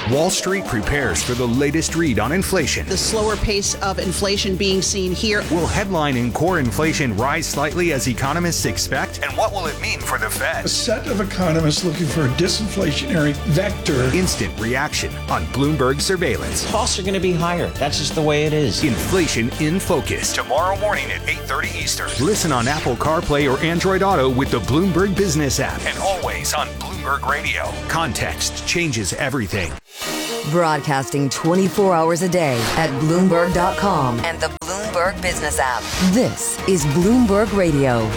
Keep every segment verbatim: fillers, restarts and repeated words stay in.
Wall Street prepares for the latest read on inflation. The slower pace of inflation being seen here. Will headline and core inflation rise slightly as economists expect? And what will it mean for the Fed? A set of economists looking for a disinflationary vector. Instant reaction on Bloomberg surveillance. Costs are going to be higher. That's just the way it is. Inflation in Focus. Tomorrow morning at eight thirty Eastern. Listen on Apple CarPlay or Android Auto with the Bloomberg Business app. And always on Bloomberg Radio. Context changes everything. Broadcasting twenty-four hours a day at Bloomberg dot com and the Bloomberg Business app. This is Bloomberg Radio.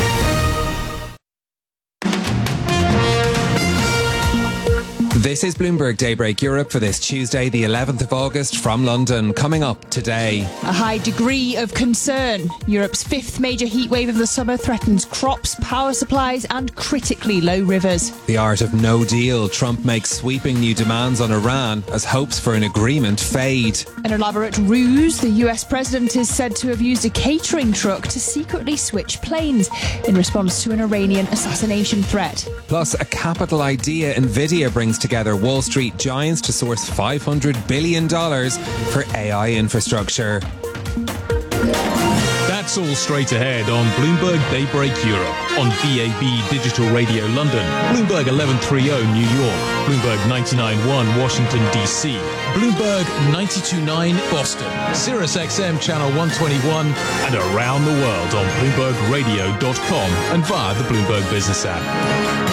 This is Bloomberg Daybreak Europe for this Tuesday, the eleventh of August, from London. Coming up today. A high degree of concern. Europe's fifth major heatwave of the summer threatens crops, power supplies and critically low rivers. The art of no deal. Trump makes sweeping new demands on Iran as hopes for an agreement fade. An elaborate ruse. The U S president is said to have used a catering truck to secretly switch planes in response to an Iranian assassination threat. Plus, a capital idea. Nvidia brings together Wall Street giants to source five hundred billion dollars for A I infrastructure. That's all straight ahead on Bloomberg Daybreak Europe, on B A B Digital Radio London, Bloomberg eleven thirty New York, Bloomberg ninety-nine point one Washington D C, Bloomberg ninety-two point nine Boston, Sirius X M Channel one twenty-one, and around the world on Bloomberg Radio dot com and via the Bloomberg Business app.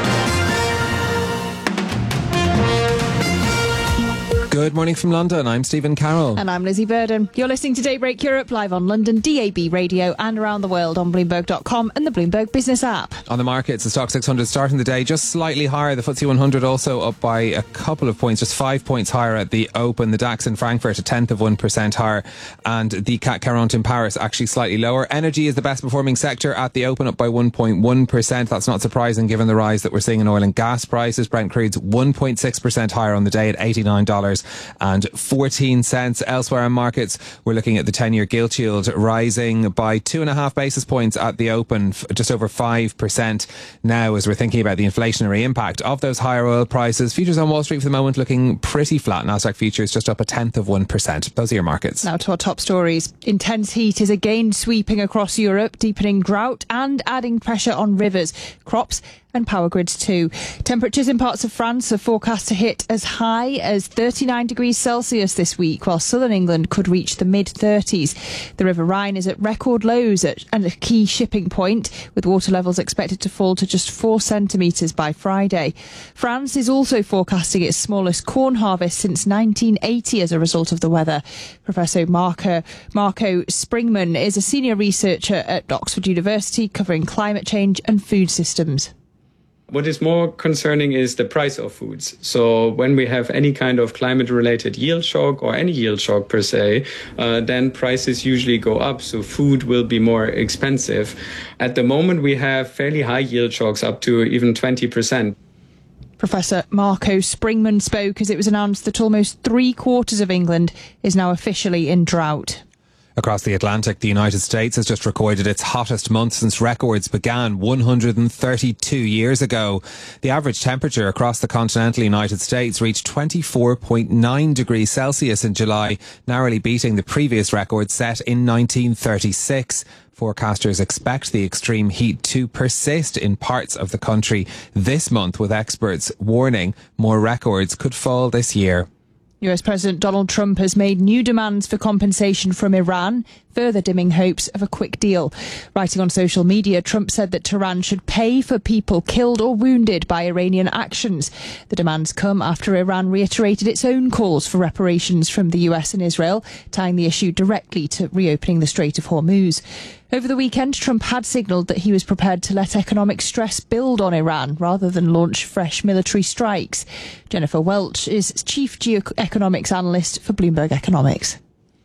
Good morning from London. I'm Stephen Carroll. And I'm Lizzie Burden. You're listening to Daybreak Europe live on London D A B Radio and around the world on Bloomberg dot com and the Bloomberg Business app. On the markets, the Stock six hundred starting the day just slightly higher. The F T S E one hundred also up by a couple of points, just five points higher at the open. The DAX in Frankfurt a tenth of one percent higher. And the C A C quarante in Paris actually slightly lower. Energy is the best performing sector at the open, up by one point one percent. That's not surprising given the rise that we're seeing in oil and gas prices. Brent crude's one point six percent higher on the day at eighty-nine dollars and fourteen cents. Elsewhere in markets, we're looking at the ten-year gilt yield rising by two and a half basis points at the open, just over five percent now, as we're thinking about the inflationary impact of those higher oil prices. Futures on Wall Street for the moment looking pretty flat. Nasdaq futures just up a tenth of one percent. Those are your markets. Now to our top stories. Intense heat is again sweeping across Europe, deepening drought and adding pressure on rivers, crops and power grids too. Temperatures in parts of France are forecast to hit as high as thirty-nine degrees Celsius this week, while southern England could reach the mid thirties. The River Rhine is at record lows at, at a key shipping point, with water levels expected to fall to just four centimetres by Friday. France is also forecasting its smallest corn harvest since nineteen eighty as a result of the weather. Professor Marco, Marco Springman is a senior researcher at Oxford University covering climate change and food systems. What is more concerning is the price of foods. So when we have any kind of climate-related yield shock or any yield shock per se, uh, then prices usually go up. So food will be more expensive. At the moment, we have fairly high yield shocks, up to even twenty percent. Professor Marco Springman spoke as it was announced that almost three quarters of England is now officially in drought. Across the Atlantic, the United States has just recorded its hottest month since records began one hundred thirty-two years ago. The average temperature across the continental United States reached twenty-four point nine degrees Celsius in July, narrowly beating the previous record set in nineteen thirty-six. Forecasters expect the extreme heat to persist in parts of the country this month, with experts warning more records could fall this year. U S President Donald Trump has made new demands for compensation from Iran, further dimming hopes of a quick deal. Writing on social media, Trump said that Tehran should pay for people killed or wounded by Iranian actions. The demands come after Iran reiterated its own calls for reparations from the U S and Israel, tying the issue directly to reopening the Strait of Hormuz. Over the weekend, Trump had signalled that he was prepared to let economic stress build on Iran rather than launch fresh military strikes. Jennifer Welch is Chief Geoeconomics Analyst for Bloomberg Economics.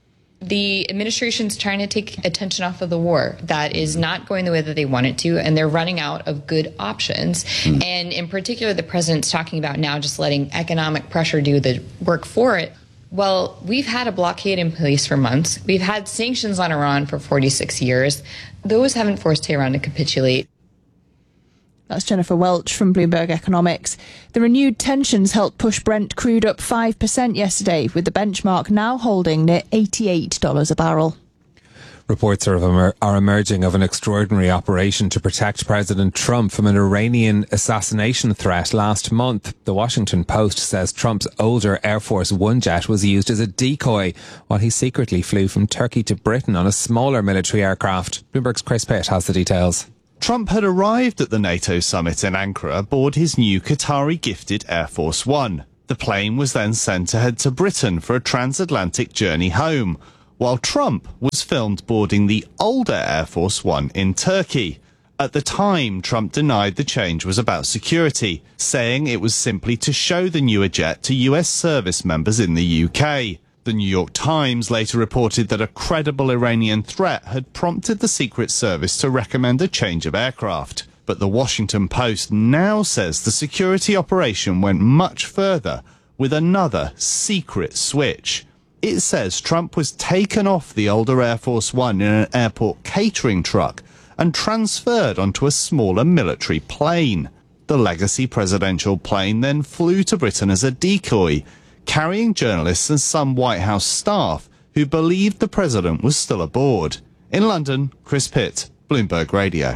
The administration's trying to take attention off of the war. That is not going the way that they want it to, and they're running out of good options. Mm. And in particular, the president's talking about now just letting economic pressure do the work for it. Well, we've had a blockade in place for months. We've had sanctions on Iran for forty-six years. Those haven't forced Tehran to capitulate. That's Jennifer Welch from Bloomberg Economics. The renewed tensions helped push Brent crude up five percent yesterday, with the benchmark now holding near eighty-eight dollars a barrel. Reports are, of emer- are emerging of an extraordinary operation to protect President Trump from an Iranian assassination threat last month. The Washington Post says Trump's older Air Force One jet was used as a decoy while he secretly flew from Turkey to Britain on a smaller military aircraft. Bloomberg's Chris Pitt has the details. Trump had arrived at the NATO summit in Ankara aboard his new Qatari-gifted Air Force One. The plane was then sent to head to Britain for a transatlantic journey home, while Trump was filmed boarding the older Air Force One in Turkey. At the time, Trump denied the change was about security, saying it was simply to show the newer jet to U S service members in the U K. The New York Times later reported that a credible Iranian threat had prompted the Secret Service to recommend a change of aircraft. But the Washington Post now says the security operation went much further with another secret switch. It says Trump was taken off the older Air Force One in an airport catering truck and transferred onto a smaller military plane. The legacy presidential plane then flew to Britain as a decoy, carrying journalists and some White House staff who believed the president was still aboard. In London, Chris Pitt, Bloomberg Radio.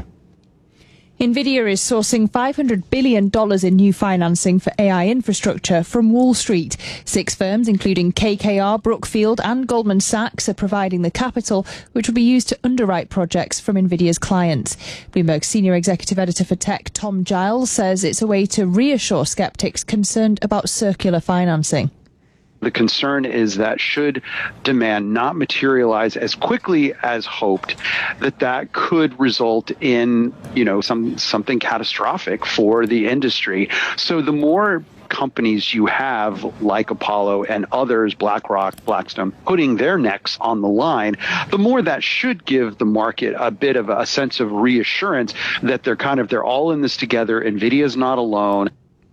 Nvidia is sourcing five hundred billion dollars in new financing for A I infrastructure from Wall Street. Six firms, including K K R, Brookfield and Goldman Sachs, are providing the capital, which will be used to underwrite projects from Nvidia's clients. Bloomberg senior executive editor for tech, Tom Giles, says it's a way to reassure skeptics concerned about circular financing. The concern is that should demand not materialize as quickly as hoped, that that could result in, you know, some something catastrophic for the industry. So the more companies you have, like Apollo and others, BlackRock, Blackstone, putting their necks on the line, the more that should give the market a bit of a sense of reassurance that they're kind of, they're all in this together. NVIDIA's not alone.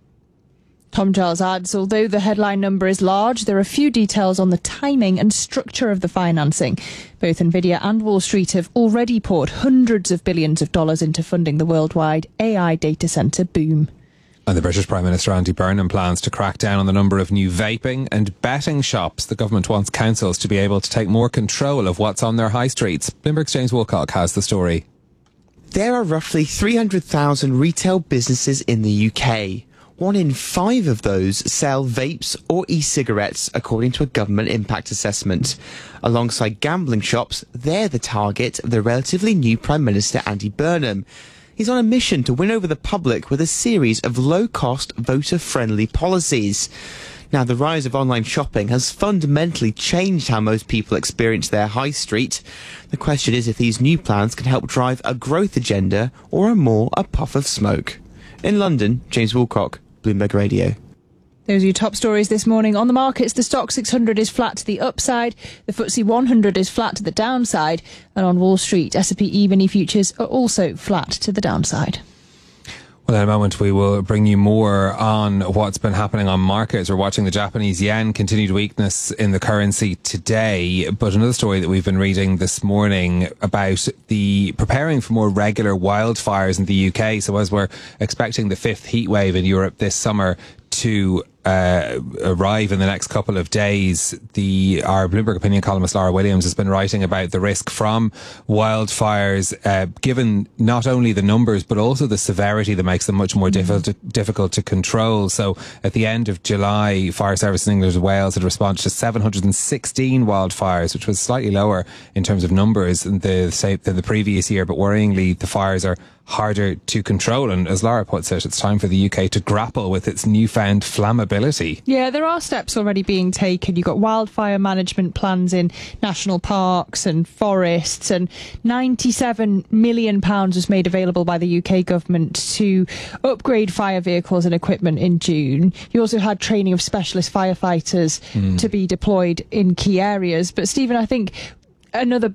Tom Giles adds, although the headline number is large, there are few details on the timing and structure of the financing. Both Nvidia and Wall Street have already poured hundreds of billions of dollars into funding the worldwide A I data centre boom. And the British Prime Minister Andy Burnham plans to crack down on the number of new vaping and betting shops. The government wants councils to be able to take more control of what's on their high streets. Bloomberg's James Woolcock has the story. There are roughly three hundred thousand retail businesses in the U K. One in five of those sell vapes or e-cigarettes, according to a government impact assessment. Alongside gambling shops, they're the target of the relatively new Prime Minister Andy Burnham. He's on a mission to win over the public with a series of low-cost, voter-friendly policies. Now, the rise of online shopping has fundamentally changed how most people experience their high street. The question is if these new plans can help drive a growth agenda or a more a puff of smoke. In London, James Woolcock, Bloomberg Radio. Those are your top stories this morning. On the markets, the Stoxx six hundred is flat to the upside, the F T S E one hundred is flat to the downside, and on Wall Street, S and P E-mini futures are also flat to the downside. Well, in a moment, we will bring you more on what's been happening on markets. We're watching the Japanese yen, continued weakness in the currency today. But another story that we've been reading this morning about the preparing for more regular wildfires in the U K. So as we're expecting the fifth heat wave in Europe this summer to uh, arrive in the next couple of days, the our Bloomberg opinion columnist Laura Williams has been writing about the risk from wildfires, uh, given not only the numbers but also the severity that makes them much more mm-hmm. difficult to, difficult to control. So at the end of July, Fire Service in England and Wales had responded to seven hundred sixteen wildfires, which was slightly lower in terms of numbers than the, say, than the previous year. But worryingly, the fires are harder to control, and as Laura puts it, it's time for the U K to grapple with its newfound flammability. Yeah, there are steps already being taken. You've got wildfire management plans in national parks and forests, and ninety-seven million pounds was made available by the U K government to upgrade fire vehicles and equipment in June. You also had training of specialist firefighters mm. to be deployed in key areas. But Stephen, I think another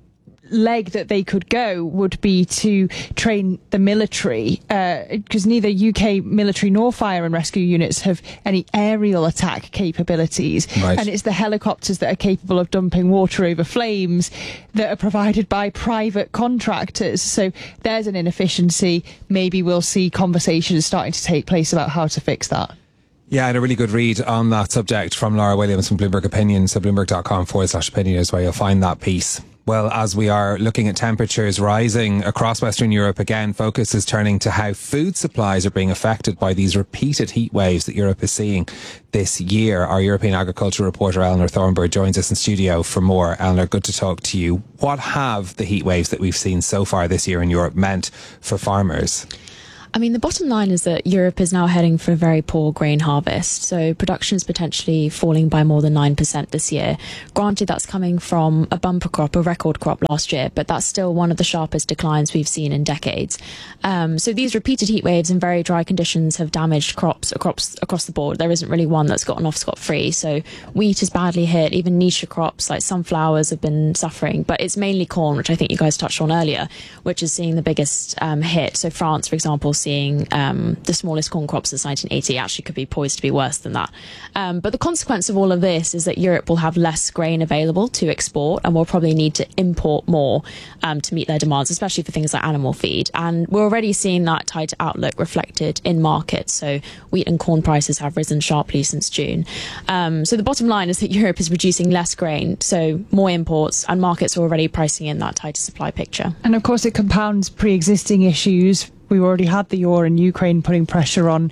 leg that they could go would be to train the military, because uh, neither U K military nor fire and rescue units have any aerial attack capabilities. Right. And it's the helicopters that are capable of dumping water over flames that are provided by private contractors. So there's an inefficiency. Maybe we'll see conversations starting to take place about how to fix that. Yeah, and a really good read on that subject from Laura Williams from Bloomberg Opinion. So bloomberg.com forward slash opinion is where you'll find that piece. Well, as we are looking at temperatures rising across Western Europe again, focus is turning to how food supplies are being affected by these repeated heat waves that Europe is seeing this year. Our European agriculture reporter Eleanor Thornburg joins us in studio for more. Eleanor, good to talk to you. What have the heat waves that we've seen so far this year in Europe meant for farmers? I mean, the bottom line is that Europe is now heading for a very poor grain harvest. So production is potentially falling by more than nine percent this year. Granted, that's coming from a bumper crop, a record crop last year, but that's still one of the sharpest declines we've seen in decades. Um, so these repeated heat waves and very dry conditions have damaged crops across, across the board. There isn't really one that's gotten off scot-free. So wheat is badly hit. Even niche crops like sunflowers have been suffering. But it's mainly corn, which I think you guys touched on earlier, which is seeing the biggest um, hit. So France, for example, seeing um, the smallest corn crop since nineteen eighty, actually could be poised to be worse than that. Um, but the consequence of all of this is that Europe will have less grain available to export and will probably need to import more um, to meet their demands, especially for things like animal feed. And we're already seeing that tight outlook reflected in markets. So wheat and corn prices have risen sharply since June. Um, so the bottom line is that Europe is producing less grain, so more imports, and markets are already pricing in that tighter supply picture. And of course it compounds pre-existing issues. We've already had the war in Ukraine putting pressure on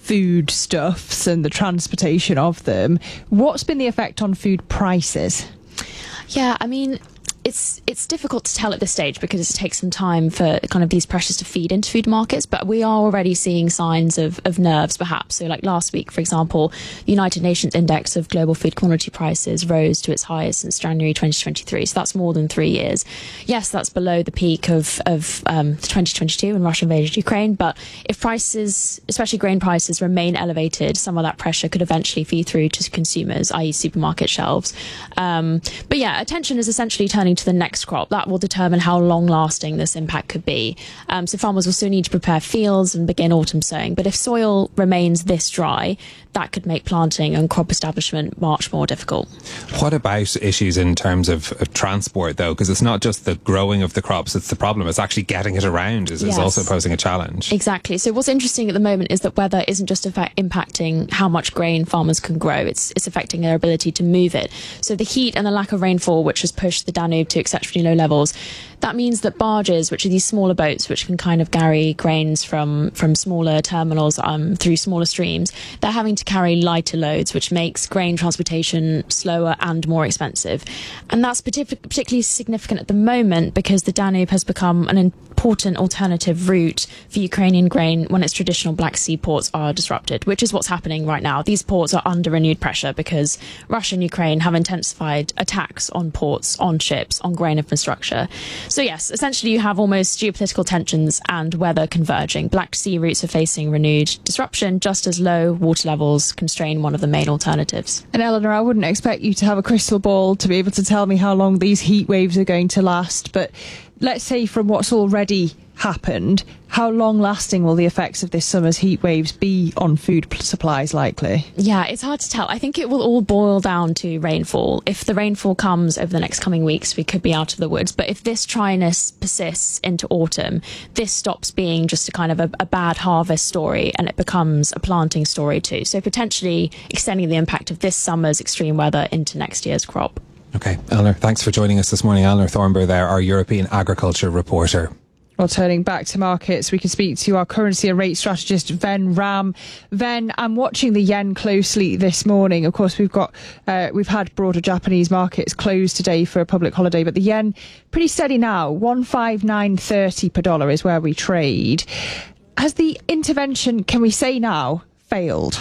foodstuffs and the transportation of them. What's been the effect on food prices? Yeah, I mean, it's it's difficult to tell at this stage because it takes some time for kind of these pressures to feed into food markets, but we are already seeing signs of, of nerves perhaps. So like last week, for example, the United Nations Index of Global Food Commodity Prices rose to its highest since January twenty twenty-three. So that's more than three years. Yes, that's below the peak of, of um, twenty twenty-two when Russia invaded Ukraine, but if prices, especially grain prices, remain elevated, some of that pressure could eventually feed through to consumers, that is supermarket shelves. Um, but yeah, attention is essentially turning to the next crop. That will determine how long-lasting this impact could be. Um, so farmers will still need to prepare fields and begin autumn sowing. But if soil remains this dry, that could make planting and crop establishment much more difficult. What about issues in terms of, of transport, though? Because it's not just the growing of the crops that's the problem. It's actually getting it around is, yes. is also posing a challenge. Exactly. So what's interesting at the moment is that weather isn't just effect- impacting how much grain farmers can grow. It's, it's affecting their ability to move it. So the heat and the lack of rainfall, which has pushed the Danube to exceptionally low levels, that means that barges, which are these smaller boats which can kind of carry grains from, from smaller terminals um, through smaller streams, they're having to carry lighter loads, which makes grain transportation slower and more expensive. And that's partic- particularly significant at the moment because the Danube has become an important alternative route for Ukrainian grain when its traditional Black Sea ports are disrupted, which is what's happening right now. These ports are under renewed pressure because Russia and Ukraine have intensified attacks on ports, on ships, on grain infrastructure. So yes, essentially you have almost geopolitical tensions and weather converging. Black Sea routes are facing renewed disruption just as low water levels constrain one of the main alternatives. And Eleanor, I wouldn't expect you to have a crystal ball to be able to tell me how long these heat waves are going to last, but let's say from what's already happened, how long lasting will the effects of this summer's heat waves be on food supplies likely? Yeah, it's hard to tell. I think it will all boil down to rainfall. If the rainfall comes over the next coming weeks, we could be out of the woods. But if this dryness persists into autumn, this stops being just a kind of a, a bad harvest story and it becomes a planting story too. So potentially extending the impact of this summer's extreme weather into next year's crop. Okay, Eleanor, thanks for joining us this morning. Eleanor Thornburg there, our European agriculture reporter. Well, turning back to markets, we can speak to our currency and rate strategist, Ven Ram. Ven, I'm watching the yen closely this morning. Of course, we've got uh, we've had broader Japanese markets closed today for a public holiday, but the yen pretty steady now. one fifty-nine thirty per dollar is where we trade. Has the intervention, can we say now, failed?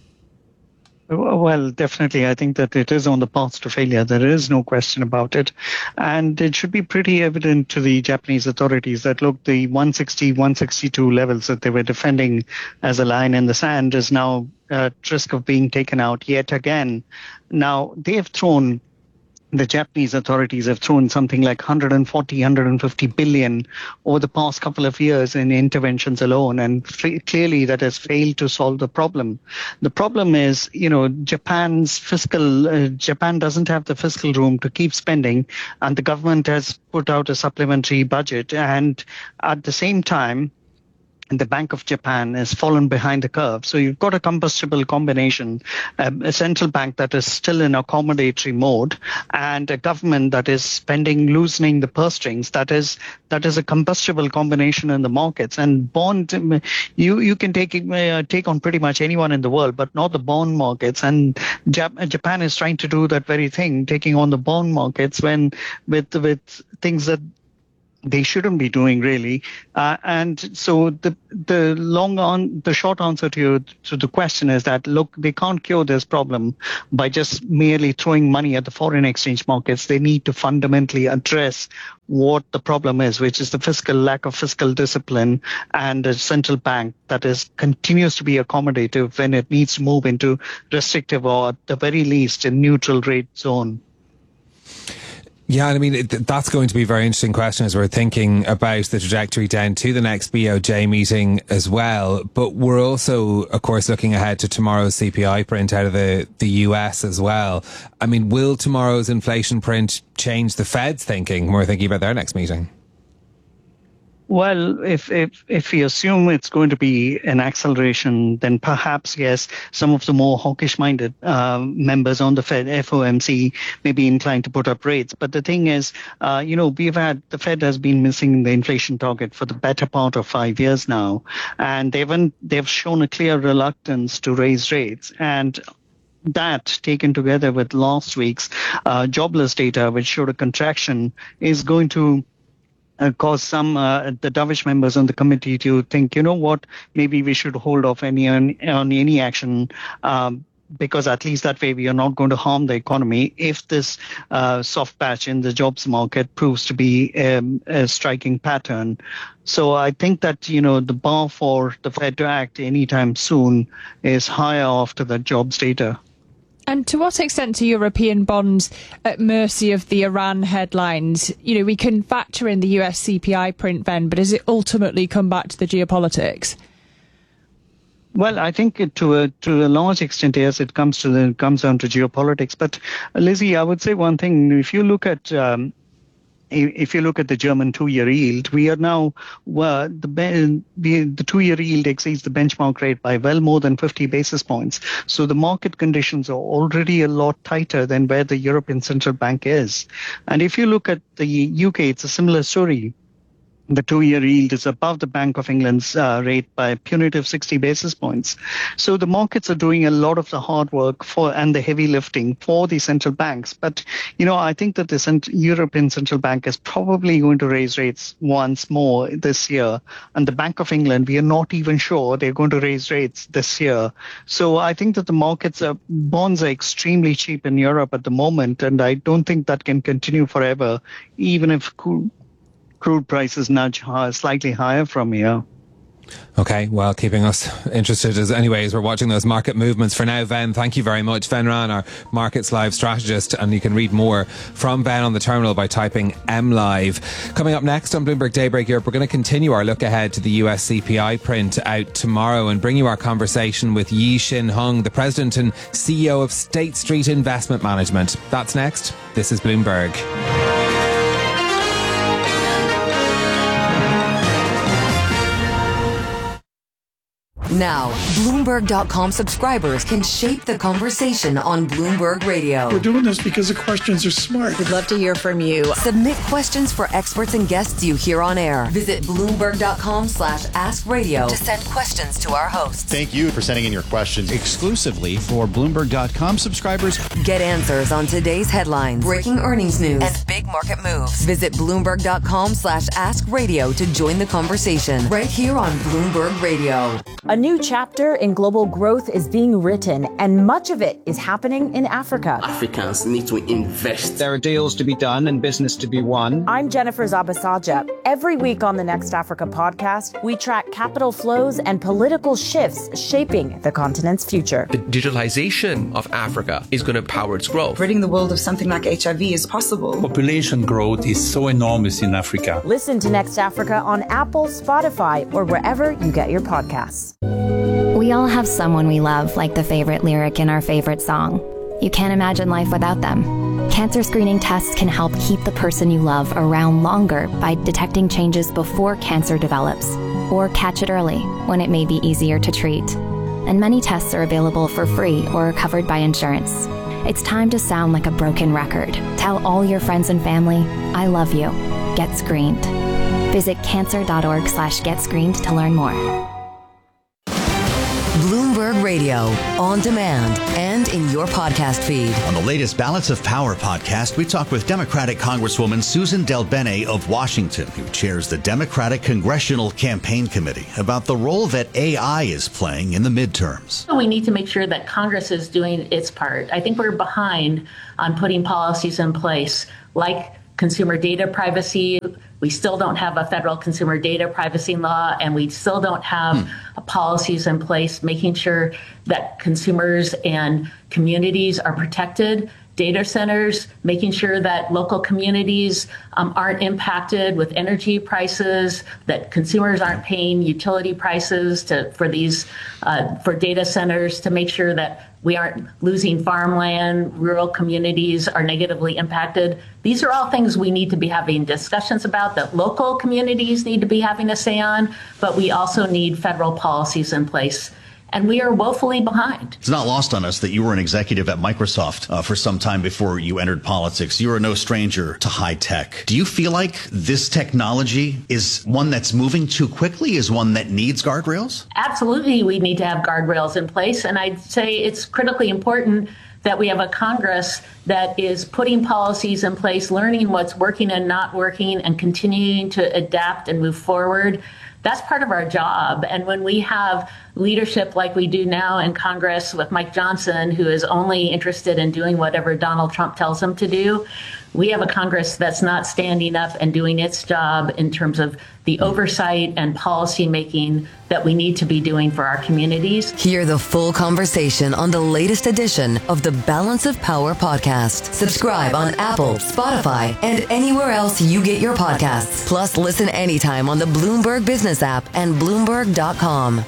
Well, definitely. I think that it is on the path to failure. There is no question about it. And it should be pretty evident to the Japanese authorities that, look, the one sixty, one sixty-two levels that they were defending as a line in the sand is now at risk of being taken out yet again. Now, they have thrown the Japanese authorities have thrown something like one hundred forty, one hundred fifty billion over the past couple of years in interventions alone. And f- clearly that has failed to solve the problem. The problem is, you know, Japan's fiscal, uh, Japan doesn't have the fiscal room to keep spending, and the government has put out a supplementary budget. And at the same time, the Bank of Japan has fallen behind the curve. So you've got a combustible combination, um, a central bank that is still in accommodatory mode, and a government that is spending, loosening the purse strings. That is that is a combustible combination in the markets. And bond, you you can take uh, take on pretty much anyone in the world, but not the bond markets. And Jap- Japan is trying to do that very thing, taking on the bond markets when with with things that they shouldn't be doing, really. Uh, and so the the long on the short answer to you, to the question is that, look, they can't cure this problem by just merely throwing money at the foreign exchange markets. They need to fundamentally address what the problem is, which is the fiscal lack of fiscal discipline and a central bank that is continues to be accommodative when it needs to move into restrictive or at the very least a neutral rate zone. Yeah, I mean, it, that's going to be a very interesting question as we're thinking about the trajectory down to the next B O J meeting as well. But we're also, of course, looking ahead to tomorrow's C P I print out of the, the U S as well. I mean, will tomorrow's inflation print change the Fed's thinking when we're thinking about their next meeting? Well, if, if if we assume it's going to be an acceleration, then perhaps, yes, some of the more hawkish-minded uh, members on the Fed, F O M C, may be inclined to put up rates. But the thing is, uh, you know, we've had, the Fed has been missing the inflation target for the better part of five years now. And they haven't, they've shown a clear reluctance to raise rates. And that, taken together with last week's uh, jobless data, which showed a contraction, is going to Uh, cause some uh, the dovish members on the committee to think, you know what, maybe we should hold off any on, on any action, um, because at least that way we are not going to harm the economy if this uh, soft patch in the jobs market proves to be um, a striking pattern. So I think that, you know, the bar for the Fed to act anytime soon is higher after the jobs data. And to what extent are European bonds at mercy of the Iran headlines? You know, we can factor in the U S C P I print then, but does it ultimately come back to the geopolitics? Well, I think it, to a to a large extent, yes, it comes to the comes down to geopolitics. But uh, Lizzie, I would say one thing: if you look at um, if you look at the German two-year yield, we are now well, the the, the two-year yield exceeds the benchmark rate by well more than fifty basis points. So the market conditions are already a lot tighter than where the European Central Bank is. And if you look at the U K, it's a similar story. The two-year yield is above the Bank of England's uh, rate by a punitive sixty basis points. So the markets are doing a lot of the hard work for and the heavy lifting for the central banks. But, you know, I think that the Cent- European Central Bank is probably going to raise rates once more this year. And the Bank of England, we are not even sure they're going to raise rates this year. So I think that the markets, are, bonds are extremely cheap in Europe at the moment. And I don't think that can continue forever, even if crude prices nudge high, slightly higher from here. Okay, well, keeping us interested as anyways, we're watching those market movements. For now, Ven, thank you very much. Ven Ran, our Markets Live strategist, and you can read more from Ven on the terminal by typing M Live. Coming up next on Bloomberg Daybreak Europe, we're going to continue our look ahead to the U S C P I print out tomorrow and bring you our conversation with Yi-Shin Hung, the president and C E O of State Street Investment Management. That's next. This is Bloomberg. Now, Bloomberg dot com subscribers can shape the conversation on Bloomberg Radio. We're doing this because the questions are smart. We'd love to hear from you. Submit questions for experts and guests you hear on air. Visit Bloomberg dot com slash ask radio to send questions to our hosts. Thank you for sending in your questions exclusively for Bloomberg dot com subscribers. Get answers on today's headlines, breaking earnings news, and big market moves. Visit Bloomberg dot com slash ask radio to join the conversation right here on Bloomberg Radio. A new new chapter in global growth is being written, and much of it is happening in Africa. Africans need to invest. There are deals to be done and business to be won. I'm Jennifer Zabasaja. Every week on the Next Africa podcast, we track capital flows and political shifts shaping the continent's future. The digitalization of Africa is going to power its growth. Ridding the world of something like H I V is possible. Population growth is so enormous in Africa. Listen to Next Africa on Apple, Spotify, or wherever you get your podcasts. We all have someone we love, like the favorite lyric in our favorite song. You can't imagine life without them. Cancer screening tests can help keep the person you love around longer by detecting changes before cancer develops, or catch it early when it may be easier to treat. And many tests are available for free or covered by insurance. It's time to sound like a broken record. Tell all your friends and family, I love you. Get screened. Visit cancer.org slash get screened to learn more. Bloomberg Radio, on demand and in your podcast feed. On the latest Balance of Power podcast, we talk with Democratic Congresswoman Susan DelBene of Washington, who chairs the Democratic Congressional Campaign Committee, about the role that A I is playing in the midterms. We need to make sure that Congress is doing its part. I think we're behind on putting policies in place like consumer data privacy. We still don't have a federal consumer data privacy law, and we still don't have hmm. policies in place making sure that consumers and communities are protected. Data centers, making sure that local communities um, aren't impacted with energy prices, that consumers aren't paying utility prices to, for these uh, for data centers, to make sure that we aren't losing farmland, rural communities are negatively impacted. These are all things we need to be having discussions about, that local communities need to be having a say on, but we also need federal policies in place. And we are woefully behind. It's not lost on us that you were an executive at Microsoft uh, for some time before you entered politics. You are no stranger to high tech. Do you feel like this technology is one that's moving too quickly, is one that needs guardrails? Absolutely, we need to have guardrails in place. And I'd say it's critically important that we have a Congress that is putting policies in place, learning what's working and not working, and continuing to adapt and move forward. That's part of our job. And when we have leadership like we do now in Congress with Mike Johnson, who is only interested in doing whatever Donald Trump tells him to do, we have a Congress that's not standing up and doing its job in terms of the oversight and policy making that we need to be doing for our communities. Hear the full conversation on the latest edition of the Balance of Power podcast. Subscribe on Apple, Spotify, and anywhere else you get your podcasts. Plus, listen anytime on the Bloomberg Business app and Bloomberg dot com.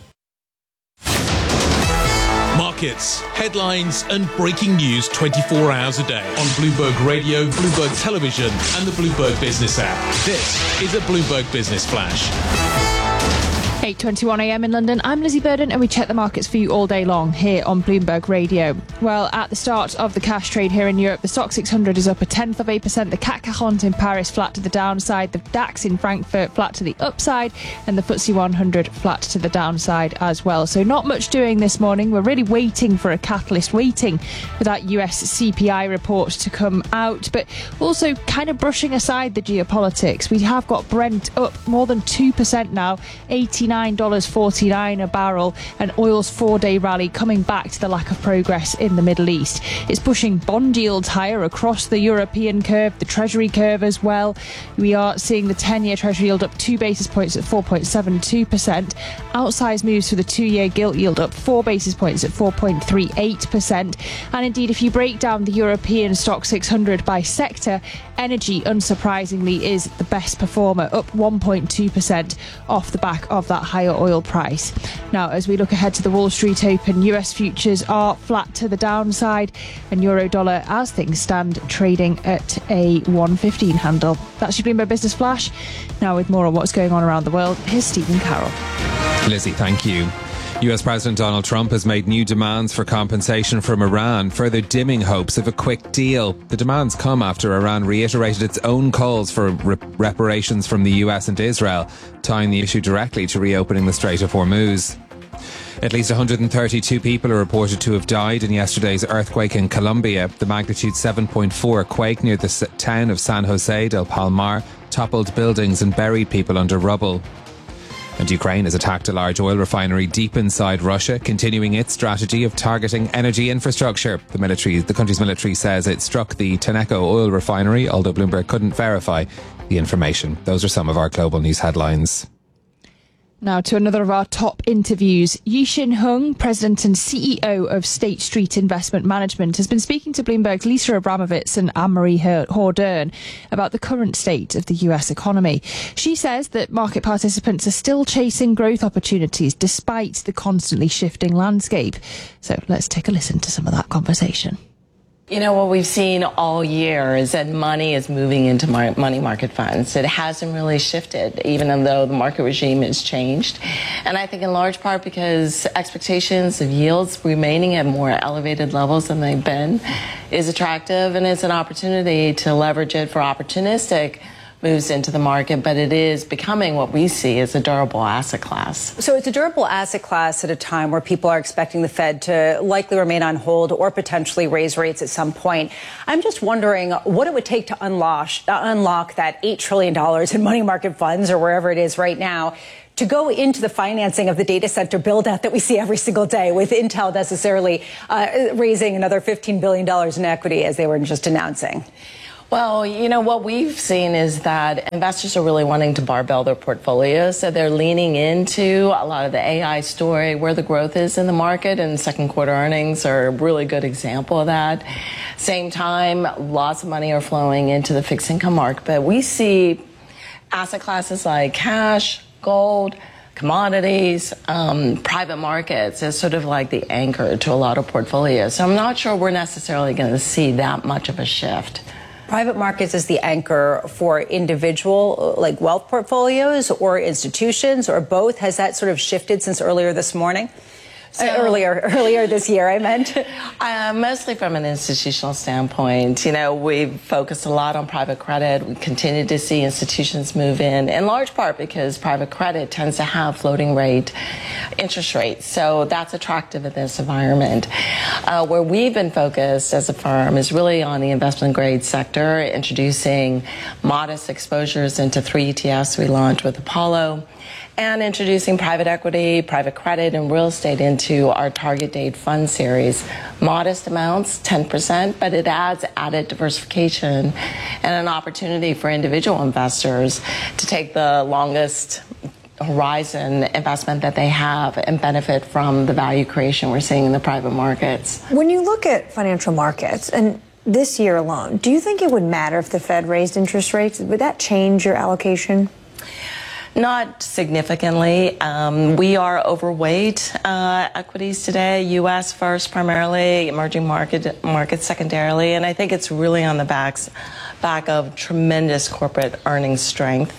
Markets, headlines, and breaking news twenty-four hours a day on Bloomberg Radio, Bloomberg Television, and the Bloomberg Business app. This is a Bloomberg Business Flash. eight twenty-one a m in London. I'm Lizzie Burden, and we check the markets for you all day long here on Bloomberg Radio. Well, at the start of the cash trade here in Europe, the Stoxx six hundred is up a tenth of a percent. The C A C quarante in Paris flat to the downside. The DAX in Frankfurt flat to the upside, and the F T S E one hundred flat to the downside as well. So not much doing this morning. We're really waiting for a catalyst, waiting for that U S C P I report to come out, but also kind of brushing aside the geopolitics. We have got Brent up more than two percent now, eighty-nine dollars forty-nine a barrel, and oil's four-day rally coming back to the lack of progress in the Middle East. It's pushing bond yields higher across the European curve, the Treasury curve as well. We are seeing the ten-year Treasury yield up two basis points at four point seven two percent. Outsized moves for the two-year gilt yield up four basis points at four point three eight percent. And indeed, if you break down the European Stoxx six hundred by sector, energy, unsurprisingly, is the best performer, up one point two percent off the back of that higher oil price. Now, as we look ahead to the Wall Street Open, U S futures are flat to the downside, and euro dollar, as things stand, trading at a one fifteen handle. That's your Bloomberg Business Flash. Now, with more on what's going on around the world, here's Stephen Carroll. Lizzie, thank you. U S President Donald Trump has made new demands for compensation from Iran, further dimming hopes of a quick deal. The demands come after Iran reiterated its own calls for re- reparations from the U S and Israel, tying the issue directly to reopening the Strait of Hormuz. At least one hundred thirty-two people are reported to have died in yesterday's earthquake in Colombia. The magnitude seven point four quake near the town of San Jose del Palmar toppled buildings and buried people under rubble. And Ukraine has attacked a large oil refinery deep inside Russia, continuing its strategy of targeting energy infrastructure. The military, the country's military says it struck the Tenneco oil refinery, although Bloomberg couldn't verify the information. Those are some of our global news headlines. Now to another of our top interviews. Yixin Hung, President and C E O of State Street Investment Management, has been speaking to Bloomberg's Lisa Abramovitz and Anne-Marie Hordern about the current state of the U S economy. She says that market participants are still chasing growth opportunities despite the constantly shifting landscape. So let's take a listen to some of that conversation. You know, what we've seen all year is that money is moving into mar- money market funds. It hasn't really shifted, even though the market regime has changed. And I think in large part because expectations of yields remaining at more elevated levels than they've been is attractive, and it's an opportunity to leverage it for opportunistic moves into the market, but it is becoming what we see as a durable asset class. So it's a durable asset class at a time where people are expecting the Fed to likely remain on hold or potentially raise rates at some point. I'm just wondering what it would take to unlock, uh, unlock that eight trillion dollars in money market funds, or wherever it is right now, to go into the financing of the data center build-out that we see every single day, with Intel necessarily uh, raising another fifteen billion dollars in equity, as they were just announcing. Well, you know, what we've seen is that investors are really wanting to barbell their portfolios. So they're leaning into a lot of the A I story, where the growth is in the market, and second quarter earnings are a really good example of that. Same time, lots of money are flowing into the fixed income market. But we see asset classes like cash, gold, commodities, um, private markets as sort of like the anchor to a lot of portfolios. So I'm not sure we're necessarily going to see that much of a shift. Private markets is the anchor for individual, like wealth portfolios, or institutions, or both? Has that sort of shifted since earlier this morning? So, uh, earlier, earlier this year, I meant. Uh, mostly from an institutional standpoint. You know, we've focused a lot on private credit. We continue to see institutions move in, in large part because private credit tends to have floating rate interest rates. So that's attractive in this environment. Uh, where we've been focused as a firm is really on the investment grade sector, introducing modest exposures into three E T Fs we launched with Apollo, and introducing private equity, private credit, and real estate into our target date fund series. Modest amounts, ten percent, but it adds added diversification and an opportunity for individual investors to take the longest horizon investment that they have and benefit from the value creation we're seeing in the private markets. When you look at financial markets, and this year alone, do you think it would matter if the Fed raised interest rates? Would that change your allocation? Not significantly. Um, we are overweight uh, equities today, U S first primarily, emerging market markets secondarily, and I think it's really on the backs back of tremendous corporate earnings strength.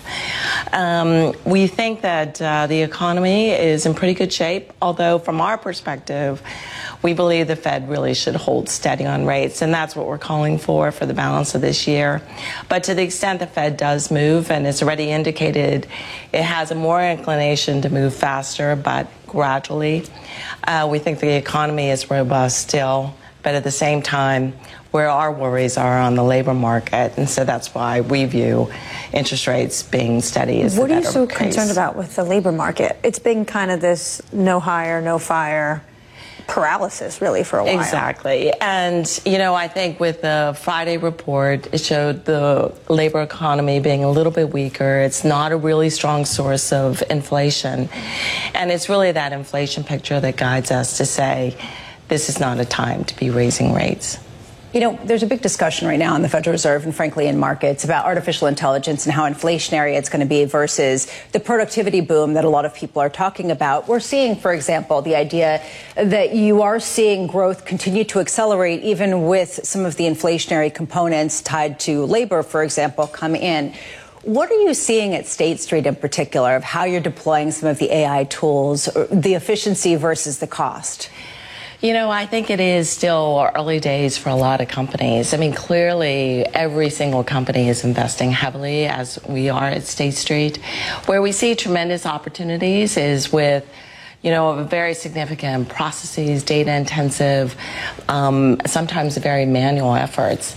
Um, we think that uh, the economy is in pretty good shape, although from our perspective, we believe the Fed really should hold steady on rates, and that's what we're calling for for the balance of this year. But to the extent the Fed does move, and it's already indicated it has a more inclination to move faster, but gradually, uh, we think the economy is robust still. But at the same time, where our worries are on the labor market, and so that's why we view interest rates being steady as the better What are you so case. concerned about with the labor market? It's been kind of this no hire, no fire paralysis, really, for a while. Exactly. And, you know, I think with the Friday report, it showed the labor economy being a little bit weaker. It's not a really strong source of inflation. And it's really that inflation picture that guides us to say this is not a time to be raising rates. You know, there's a big discussion right now in the Federal Reserve and frankly in markets about artificial intelligence and how inflationary it's going to be versus the productivity boom that a lot of people are talking about. We're seeing, for example, the idea that you are seeing growth continue to accelerate even with some of the inflationary components tied to labor, for example, come in. What are you seeing at State Street in particular of how you're deploying some of the A I tools, the efficiency versus the cost? You know, I think it is still early days for a lot of companies. I mean, clearly, every single company is investing heavily, as we are at State Street. Where we see tremendous opportunities is with, you know, very significant processes, data intensive, um, sometimes very manual efforts.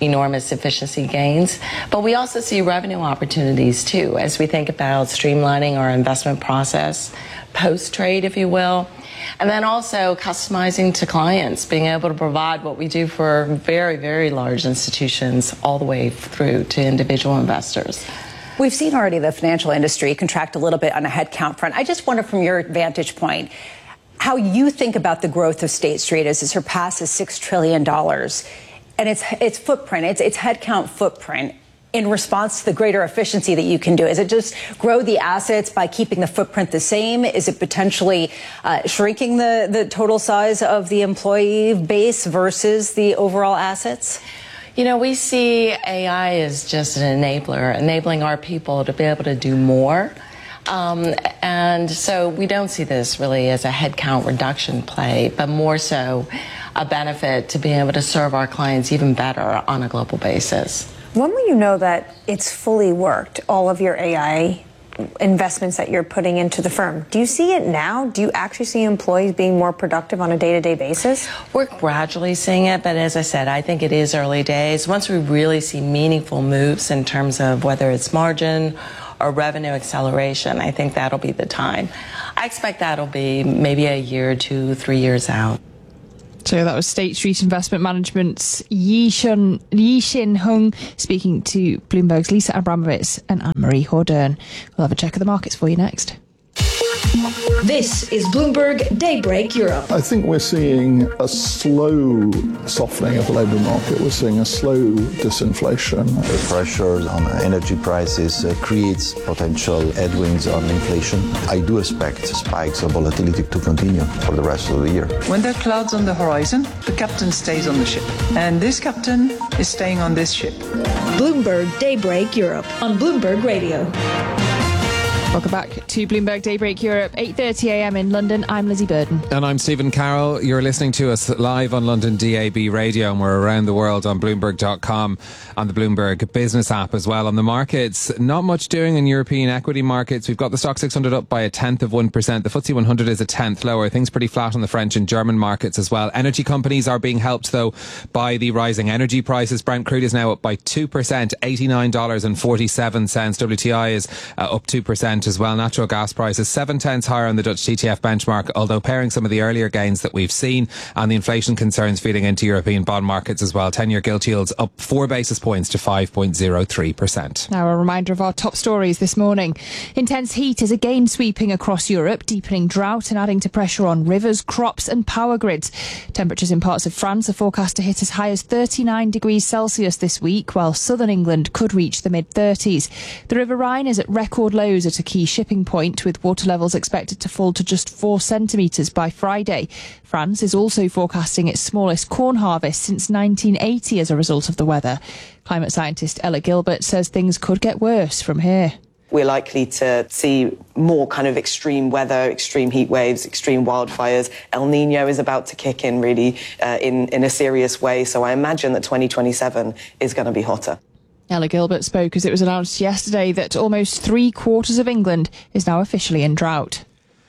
enormous efficiency gains. But we also see revenue opportunities too, as we think about streamlining our investment process, post-trade, if you will. And then also customizing to clients, being able to provide what we do for very, very large institutions all the way through to individual investors. We've seen already the financial industry contract a little bit on a headcount front. I just wonder from your vantage point, how you think about the growth of State Street as it surpasses six trillion dollars and its its footprint, its, its headcount footprint in response to the greater efficiency that you can do. Is it just grow the assets by keeping the footprint the same? Is it potentially uh, shrinking the, the total size of the employee base versus the overall assets? You know, we see A I as just an enabler, enabling our people to be able to do more. Um, and so we don't see this really as a headcount reduction play, but more so a benefit to being able to serve our clients even better on a global basis. When will you know that it's fully worked, all of your A I investments that you're putting into the firm? Do you see it now? Do you actually see employees being more productive on a day-to-day basis? We're gradually seeing it, but as I said, I think it is early days. Once we really see meaningful moves in terms of whether it's margin or revenue acceleration, I think that'll be the time. I expect that'll be maybe a year, two, three years out. So that was State Street Investment Management's Yi-Shin, Yi-Shin Hung speaking to Bloomberg's Lisa Abramovitz and Anne-Marie Hordern. We'll have a check of the markets for you next. This is Bloomberg Daybreak Europe. I think we're seeing a slow softening of the labour market. We're seeing a slow disinflation. The pressure on energy prices uh, creates potential headwinds on inflation. I do expect spikes of volatility to continue for the rest of the year. When there are clouds on the horizon, the captain stays on the ship. And this captain is staying on this ship. Bloomberg Daybreak Europe on Bloomberg Radio. Welcome back to Bloomberg Daybreak Europe, eight thirty a m in London. I'm Lizzie Burden. And I'm Stephen Carroll. You're listening to us live on London D A B Radio, and we're around the world on Bloomberg dot com, on the Bloomberg Business app as well. On the markets, not much doing in European equity markets. We've got the Stock six hundred up by a tenth of one percent. The F T S E one hundred is a tenth lower. Things pretty flat on the French and German markets as well. Energy companies are being helped, though, by the rising energy prices. Brent crude is now up by two percent, eighty-nine dollars and forty-seven cents. W T I is uh, up two percent as well. Natural gas prices seven tenths higher on the Dutch T T F benchmark, although pairing some of the earlier gains that we've seen and the inflation concerns feeding into European bond markets as well. ten-year gilt yields up four basis points to five point zero three percent. Now a reminder of our top stories this morning. Intense heat is again sweeping across Europe, deepening drought and adding to pressure on rivers, crops and power grids. Temperatures in parts of France are forecast to hit as high as thirty-nine degrees Celsius this week, while southern England could reach the mid thirties. The River Rhine is at record lows at a key shipping point, with water levels expected to fall to just four centimetres by Friday. France is also forecasting its smallest corn harvest since nineteen eighty as a result of the weather. Climate scientist Ella Gilbert says things could get worse from here. We're likely to see more kind of extreme weather, extreme heat waves, extreme wildfires. El Nino is about to kick in really uh, in, in a serious way. So I imagine that twenty twenty-seven is going to be hotter. Ella Gilbert spoke as it was announced yesterday that almost three quarters of England is now officially in drought.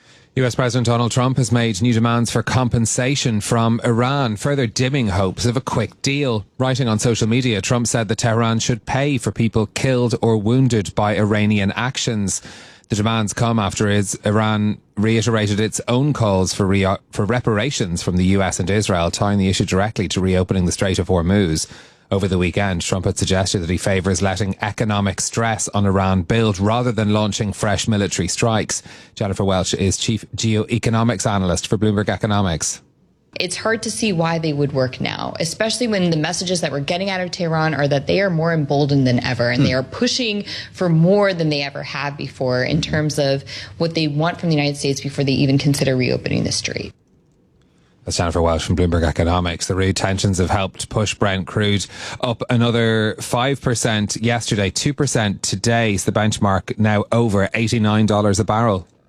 U S President Donald Trump has made new demands for compensation from Iran, further dimming hopes of a quick deal. Writing on social media, Trump said that Tehran should pay for people killed or wounded by Iranian actions. The demands come after Iran reiterated its own calls for, re- for reparations from the U S and Israel, tying the issue directly to reopening the Strait of Hormuz. Over the weekend, Trump had suggested that he favours letting economic stress on Iran build rather than launching fresh military strikes. Jennifer Welch is Chief Geoeconomics Analyst for Bloomberg Economics. It's hard to see why they would work now, especially when the messages that we're getting out of Tehran are that they are more emboldened than ever, and mm. they are pushing for more than they ever have before in terms of what they want from the United States before they even consider reopening the strait. That's Jennifer Welch from Bloomberg Economics. The rude tensions have helped push Brent crude up another five percent yesterday, two percent today. So the benchmark now over eighty-nine dollars a barrel.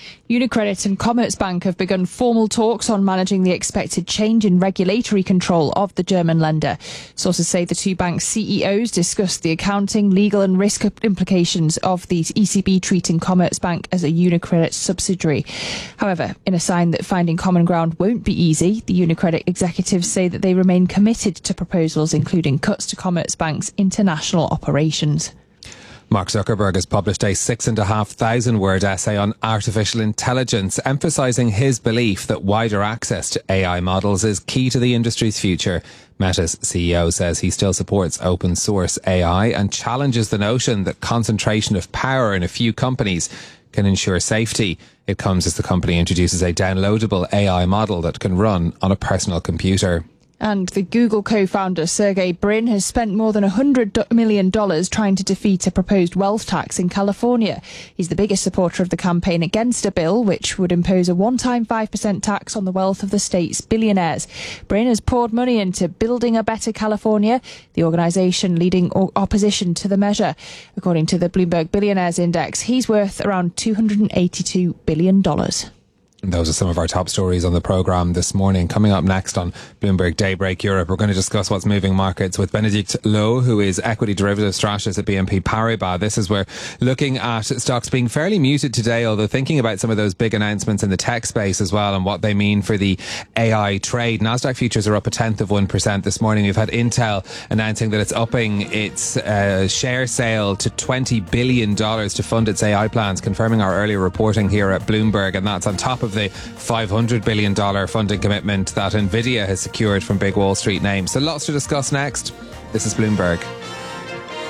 UniCredit and Commerzbank have begun formal talks on managing the expected change in regulatory control of the German lender. Sources say the two banks' C E Os discussed the accounting, legal and risk implications of the E C B treating Commerzbank as a UniCredit subsidiary. However, in a sign that finding common ground won't be easy, the UniCredit executives say that they remain committed to proposals including cuts to Commerzbank's international operations. Mark Zuckerberg has published a six and a half thousand word essay on artificial intelligence, emphasising his belief that wider access to A I models is key to the industry's future. Meta's C E O says he still supports open source A I and challenges the notion that concentration of power in a few companies can ensure safety. It comes as the company introduces a downloadable A I model that can run on a personal computer. And the Google co-founder Sergey Brin has spent more than one hundred million dollars trying to defeat a proposed wealth tax in California. He's the biggest supporter of the campaign against a bill which would impose a one-time five percent tax on the wealth of the state's billionaires. Brin has poured money into building a better California, the organisation leading opposition to the measure. According to the Bloomberg Billionaires Index, he's worth around two hundred eighty-two billion dollars. Those are some of our top stories on the programme this morning. Coming up next on Bloomberg Daybreak Europe, we're going to discuss what's moving markets with Benedict Loh, who is equity derivative strategist at B N P Paribas. This is where looking at stocks being fairly muted today, although thinking about some of those big announcements in the tech space as well and what they mean for the A I trade. Nasdaq futures are up a tenth of one percent this morning. We've had Intel announcing that it's upping its uh, share sale to twenty billion dollars to fund its A I plans, confirming our earlier reporting here at Bloomberg, and that's on top of the five hundred billion dollars funding commitment that Nvidia has secured from big Wall Street names. So lots to discuss next. This is Bloomberg.